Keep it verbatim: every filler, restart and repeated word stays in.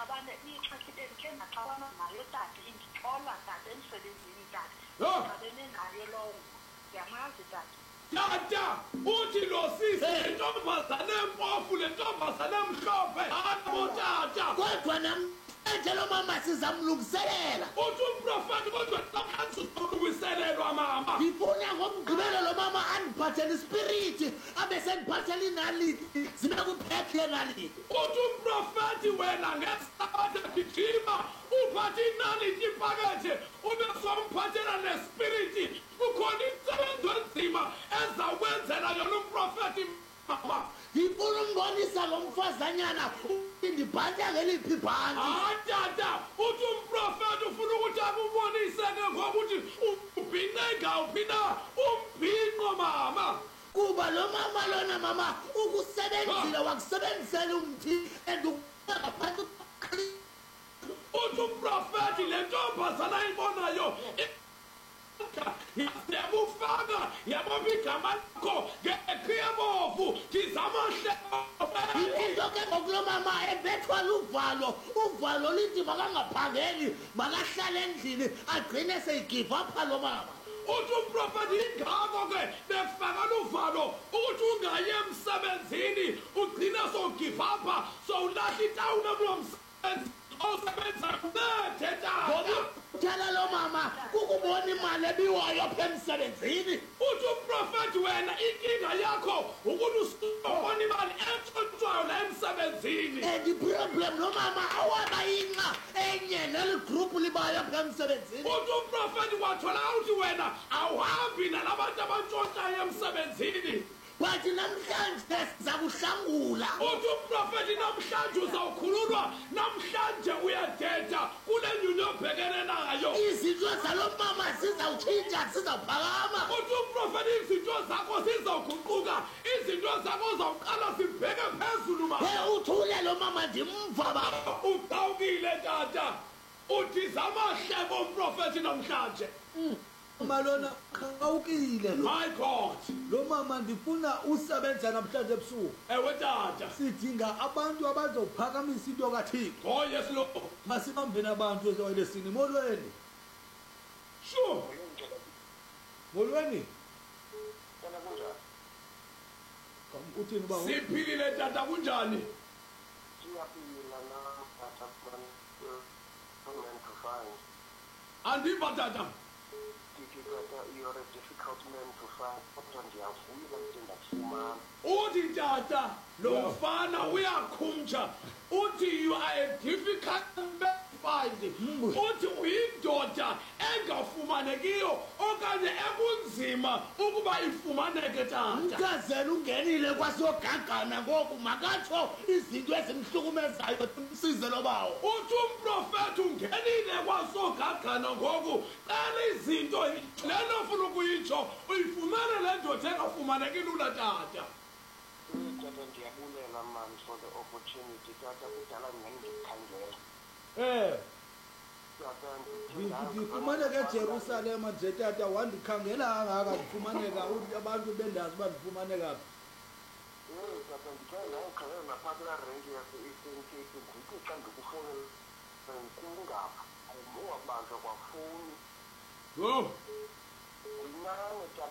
ngixabane ixhasile ngike ngaxabana nayo tata ingixola tata emsebenzini tata Yho! ngixabene nayo lowo ngiyamazi tata Tata, uthi lo sisi le ntombazane empofu le ntombazane emhlophe abo tata. Kodwa namhlanje lo mama sizamlungiselela. Uthi umprofeti kodwa namhlanje uzolungiselelwa mama. Ngifuna ngomgqibelo lo mama andiphathele ispirit abe sendiphathele inaliti zibe kuphephe naliti. Uthi umprofeti wena ngesabatha gijima uphathe inaliti ipakethe ube somphathela nespiriti kukhona insebenzo enzima ezakwenzela yona umprofeti mama. Ngifuna umbonisa lo mfazanyana indibhantya ngeliphi ibhanti. Hayi tata, uthi umprofeti ufuna ukuthi akubonise ke ngokuthi ubhinqa uphi na umbhinqo mama. Kuba lo mama lona mama ukusebenzile wakusebenzisela umthi andukaphansi. Uthi umprofeti le ntombazana ayibonayo yabufaka yabona igama lakho ngeqhiyabovu ndizamahle Into ke ngokulo mama ebethwa luvalo uvalo lithi makangaphangeli makahlale endlini agcine seyigive up lo mama. uthi umprofeti ingako ke befaka luvalo ukuthi ungaye emsebenzini ugcina sowugivapha sowulahla itawuna kulo msebenzi osebenza nethe tata. Thala lo mama ukubona imali ebiwayo apha emsebenzini. Uthi umprofeti wena inkinga yakho ukuthi usubona imali entshontshwayo la emsebenzini. And the problem lo mama awabayinqa enye neli group libayo apha emsebenzini. Uthi umprofeti wathola ukuthi wena awuhambi nalabantu abantshontshayo emsebenzini. Bathi namhlanje siza kuhlangula. Uthi umprofeti namhlanje uzawukhululwa namhlanje uyadeda kule nyulo obhekene nayo. Izinto zalo mama sizawutshintsha sizawuphakama. Uthi umprofeti izinto zakho zizawuguquka izinto zakho zawuqala zibheke phezulu mama. Hey uthule lo mama ndimva baba. Udawukile tata uthi zamahlebo umprofeti namhlanje. Malona khawukile lo. My God, Lo mama ndifuna usebenza namhlanje ebusuku. ewe tata. Sidinga abantu abazophakamisa into kaThixo. Oh yes Lord. Masibambeni abantu ezawelesini molweni. Sure. Molweni. Uthini ba? Siphilile tata kunjani? Andiva tata. You're a difficult man to find. Kodwa ndiyavuya ukuthi ndakufumana. Uthi tata lo mfana uyakhumtsha uthi you are a difficult man to find. Uthi uyindoda engafumanekiyo okanye ekunzima ukuba ifumaneke tata. Mkazela ungenile kwasogagana ngoku makatsho izinto ezimhlukumezayo simsize lo bawo. Uthi umprofeti ungenile kwasogagana ngoku cela izinto lena ufuna ukuyitsho uyifumane le ndoda engafumaneki lula tata. Tata ndiyabulela man for the opportunity. Tata kudala ngandikhangela. Eh, Tata ndifumaneka eJerusalem nje tata wandikhangela kangaka ndifumaneka ukuthi abantu bendazi bandifumaneka phi. Eh tata ndike ngayikhangela naphakula renki yase-Eastern Cape ngoku xa ndikufowunela kungapha ayimowabanjwa kwafoni. Yo. Uyincane tata.